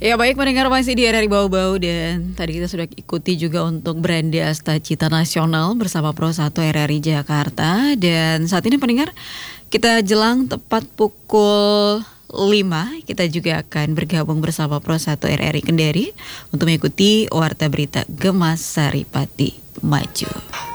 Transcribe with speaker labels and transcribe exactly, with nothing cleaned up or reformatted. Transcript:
Speaker 1: Ya baik pendengar masih di R R I Bau-Bau dan tadi kita sudah ikuti juga untuk Brandi Asta Cita Nasional bersama Pro satu R R I Jakarta. Dan saat ini pendengar kita jelang tepat pukul lima kita juga akan bergabung bersama Pro satu R R I Kendari untuk mengikuti Warta Berita Gemas Saripati Maju.